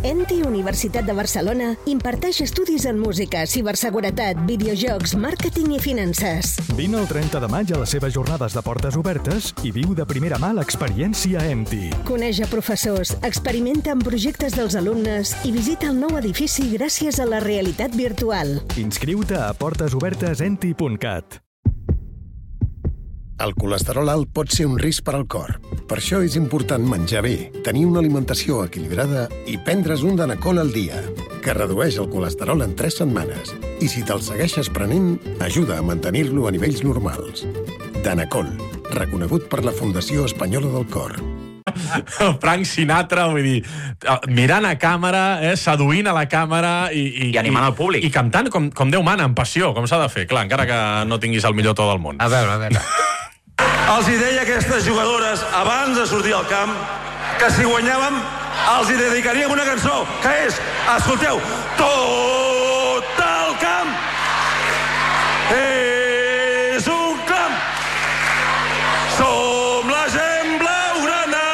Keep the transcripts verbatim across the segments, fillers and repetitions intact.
ENTI, Universitat de Barcelona, imparteix estudis en música, ciberseguretat, videojocs, màrqueting i finances. Vine el trenta de maig a les seves jornades de portes obertes i viu de primera mà l'experiència ENTI. Coneix a professors, experimenta amb projectes dels alumnes i visita el nou edifici gràcies a la realitat virtual. Inscriu-te a portes obertes enti punt cat. El colesterol alt pot ser un risc per al cor. Per això és important menjar bé, tenir una alimentació equilibrada i prendre's un Danacol al dia, que redueix el colesterol en tres setmanes. I si te'l segueixes prenent, ajuda a mantenir-lo a nivells normals. Danacol, reconegut per la Fundació Espanyola del Cor. Frank Sinatra, vull dir, mirant a càmera, eh, seduint a la càmera i, i, I animant el públic. I, i cantant com, com Déu mana, amb passió, com s'ha de fer, clar, encara que no tinguis el millor to del món. A veure, a veure. Els hi deia a aquestes jugadores, abans de sortir al camp, que si guanyàvem els hi dedicaríem una cançó, que és, escolteu, tot el camp és un camp. Som la gent blaugrana,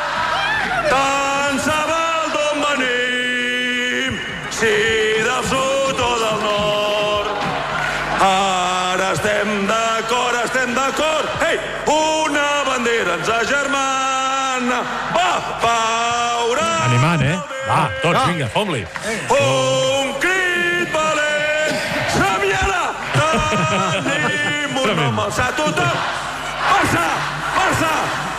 tant se val d'on venim, si del sud o del nord. Ara estem d'acord, estem d'acord. Ei, una bandera ens agermana. Va, paura. Animant, eh? Va, tots, Va. vinga, fom-li. Un crit valent. Xaviera. Tenim un home alçat a tothom. Barça, Barça,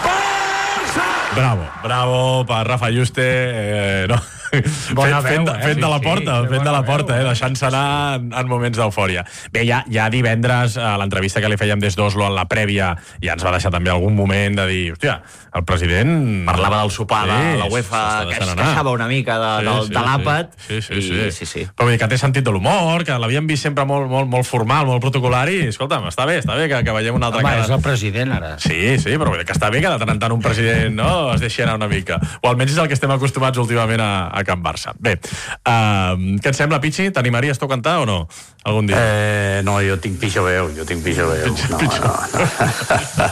Barça. Bravo, bravo per Rafa Yuste, eh, no... Bona fent, fent, veu, eh? fent de la Sí, porta, sí, fent de la bona porta, veu. eh, deixant-se anar en, en moments d'eufòria. Bé, ja, ja divendres, a l'entrevista que li fèiem des d'Oslo en la prèvia, ja ens va deixar també algun moment de dir, hòstia, el president... Parlava del sopar de Sí, la UEFA, s'està que deixant es anar. queixava una mica de, Sí, del, sí, de l'àpat. Sí, sí, sí, i, sí. sí, sí. Però vull dir que té sentit de l'humor, que l'havíem vist sempre molt, molt, molt formal, molt protocolari. Escolta'm, està bé, està bé que, que veiem una altra Home, cara. és el president, ara. Sí, sí, però vull dir que està bé que de tant en tant un president, no?, es deixi anar una mica. O almenys és el que estem acostumats últimament a, a Can Barça. Bé, uh, què et sembla, Pichi? T'animaries tu a cantar o no? Algun dia? Eh, no, jo tinc pitjor veu, jo tinc pitjor veu. No, no, no.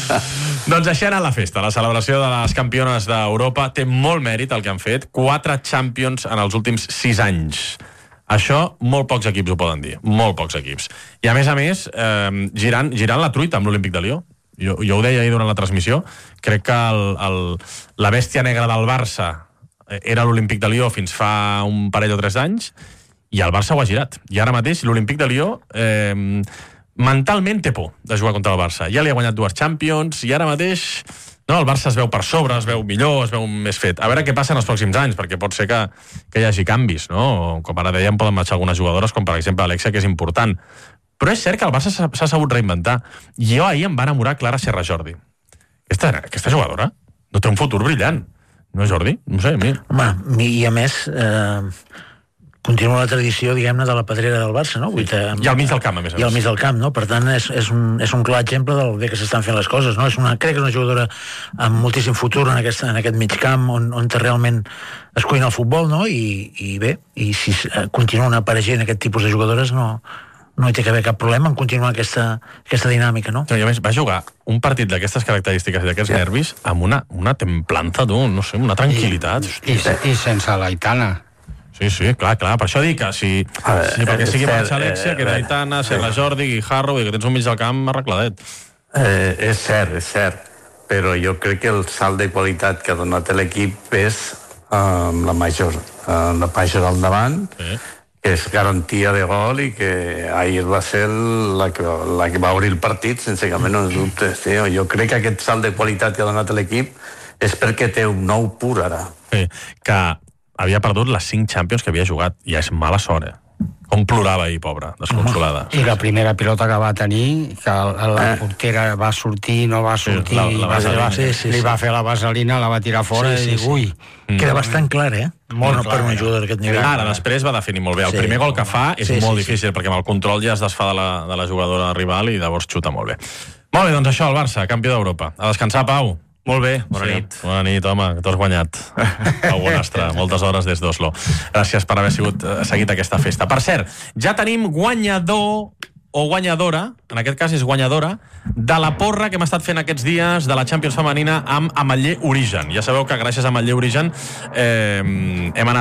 Doncs així ha anat la festa. La celebració de les campiones d'Europa té molt mèrit el que han fet. Quatre Champions en els últims sis anys. Això molt pocs equips ho poden dir. Molt pocs equips. I a més a més, eh, girant, girant la truita amb l'Olímpic de Lió. Jo, jo ho deia ahir durant la transmissió. Crec que el, el, la bèstia negra del Barça era l'Olímpic de Lió fins fa un parell o tres anys i el Barça ho ha girat. I ara mateix l'Olímpic de Lió eh, mentalment té por de jugar contra el Barça. Ja li ha guanyat dues Champions i ara mateix no, el Barça es veu per sobre, es veu millor, es veu més fet. A veure què passa en els pròxims anys, perquè pot ser que, que hi hagi canvis, no? Com ara dèiem, poden marxar algunes jugadores, com per exemple Alexia, que és important. Però és cert que el Barça s'ha sabut reinventar. Jo ahir em va enamorar Clara Serra Jordi. Aquesta, aquesta jugadora no té un futur brillant. No, Jordi? No sé, a mi. Home, i a més, eh, continua la tradició, diguem-ne, de la pedrera del Barça, no? Sí. I al mig del camp, a més a més. I al mig del camp, no? Per tant, és, és, un, és un clar exemple del bé que s'estan fent les coses, no? És una, crec que és una jugadora amb moltíssim futur en aquest, en aquest mig camp, on, on realment es cuina el futbol, no? I, i bé, i si continuen apareixent aquest tipus de jugadores, no... no hi té que haver cap problema en continuar aquesta, aquesta dinàmica, no? I a més, va jugar un partit d'aquestes característiques i d'aquests sí. nervis amb una, una templança, tu, no sé, una tranquil·litat. I, i, i sense l'Aitana. Sí, sí, clar, clar. Per això dic que si, veure, si perquè sigui cert, marxa Alexia, eh, que Aitana, Serra Jordi, Guijarro, i que tens un mig del camp arregladet. Eh, és cert, és cert, però jo crec que el salt de qualitat que ha donat l'equip és eh, la major, eh, la major al davant, sí. que és garantia de gol i que ahir va ser la que, la que va obrir el partit sense cap menys dubtes. Sí? Jo crec que aquest salt de qualitat que ha donat l'equip és perquè té un nou pur ara. Sí, que havia perdut les cinc Champions que havia jugat. Ja és mala sort, eh? Com plorava ahir, pobra, desconsolada. I la primera pilota que va tenir, que la eh. portera va sortir, no va sortir, sí, la, la va, va, sí, sí, li sí. va fer la vaselina, la va tirar fora sí, sí, i dic, ui... Mm. Queda bastant clar, eh? Molt clar, per un jugador d'aquest nivell. Ara, després va definir molt bé. El sí. primer gol que fa és sí, molt sí, difícil, sí. perquè amb el control ja es desfà de la, de la jugadora rival i llavors xuta molt bé. Molt bé, doncs això, el Barça, campió d'Europa. A descansar, Pau. Molt bé, bona sí. nit. Bona nit, home, que t'has guanyat. Pau Bonastre, moltes hores des d'Oslo. Gràcies per haver sigut seguit aquesta festa. Per cert, ja tenim guanyador o guanyadora, en aquest cas és guanyadora, de la porra que hem estat fent aquests dies de la Champions femenina amb Ametller Origen. Ja sabeu que gràcies a Ametller Origen eh, hem anat